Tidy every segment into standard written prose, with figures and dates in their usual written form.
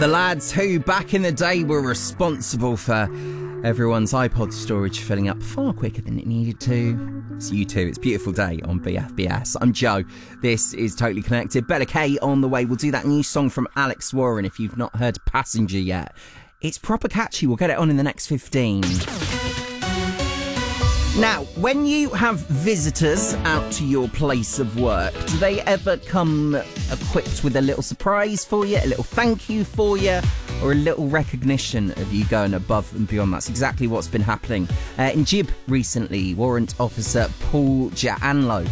The lads who back in the day were responsible for everyone's iPod storage filling up far quicker than it needed to. It's U2. It's Beautiful Day on BFBS. I'm Joe. This is Totally Connected. Bella K on the way. We'll do that new song from Alex Warren if you've not heard Passenger yet. It's proper catchy. We'll get it on in the next 15. Now, when you have visitors out to your place of work, do they ever come equipped with a little surprise for you, a little thank you for you, or a little recognition of you going above and beyond? That's exactly what's been happening. In Jib recently, Warrant Officer Paul Gianlo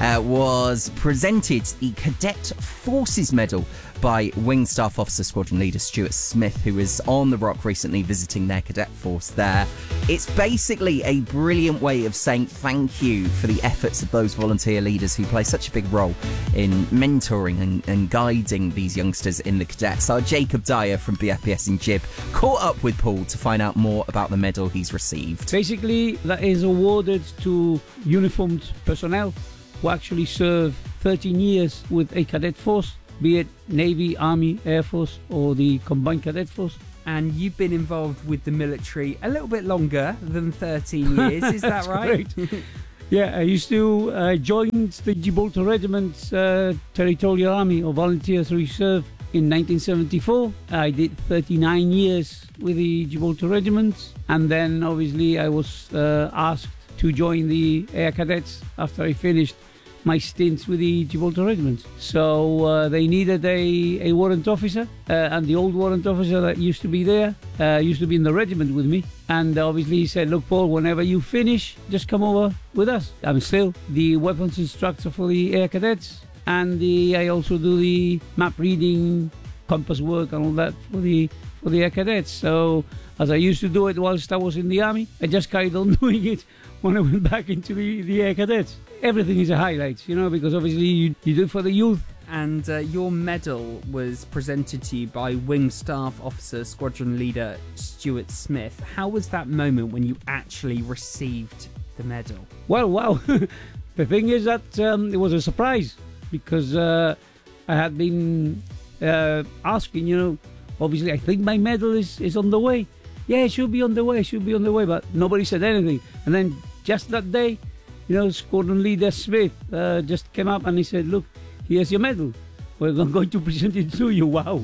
was presented the Cadet Forces Medal by Wing Staff Officer Squadron Leader Stuart Smith, who was on the Rock recently visiting their cadet force there. It's basically a brilliant way of saying thank you for the efforts of those volunteer leaders who play such a big role in mentoring and guiding these youngsters in the cadets. Our Jacob Dyer from BFPS in Jib caught up with Paul to find out more about the medal he's received. Basically, that is awarded to uniformed personnel who actually serve 13 years with a cadet force, be it Navy, Army, Air Force or the Combined Cadet Force. And you've been involved with the military a little bit longer than 13 years, is that right? Yeah, I used to join the Gibraltar Regiment Territorial Army or Volunteers Reserve in 1974. I did 39 years with the Gibraltar Regiment, and then obviously I was asked to join the Air Cadets after I finished my stints with the Gibraltar Regiment. So they needed a warrant officer, and the old warrant officer that used to be there used to be in the regiment with me. And obviously he said, look, Paul, whenever you finish, just come over with us. I'm still the weapons instructor for the Air Cadets, and I also do the map reading, compass work and all that for the Air Cadets. So as I used to do it whilst I was in the Army, I just carried on doing it when I went back into the Air Cadets. Everything is a highlight, because obviously you do it for the youth. And your medal was presented to you by Wing Staff Officer Squadron Leader Stuart Smith. How was that moment when you actually received the medal? Well, wow. The thing is that it was a surprise because I had been asking, obviously I think my medal is on the way. Yeah, it should be on the way, but nobody said anything. And then just that day, Squadron Leader Smith just came up and he said, look, here's your medal. We're going to present it to you. Wow.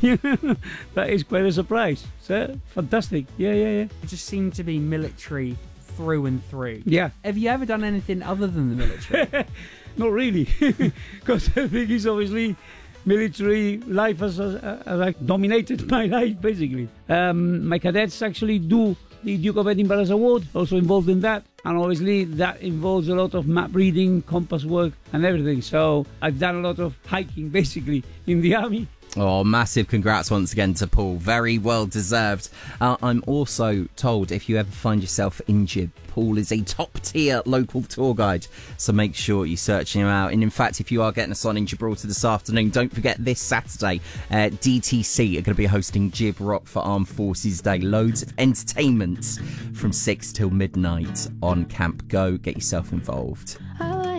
That is quite a surprise. So, fantastic. Yeah. You just seem to be military through and through. Yeah. Have you ever done anything other than the military? Not really. Because the thing is, obviously, military life has dominated my life, basically. My cadets actually do the Duke of Edinburgh's Award, also involved in that. And obviously that involves a lot of map reading, compass work and everything. So I've done a lot of hiking, basically, in the Army. Oh, massive congrats once again to Paul. Very well deserved. I'm also told if you ever find yourself in Jib, Paul is a top-tier local tour guide, so make sure you search him out. And in fact, if you are getting us on in Gibraltar this afternoon, don't forget this Saturday, DTC are going to be hosting Jib Rock for Armed Forces Day. Loads of entertainment from 6 till midnight on Camp Go. Get yourself involved.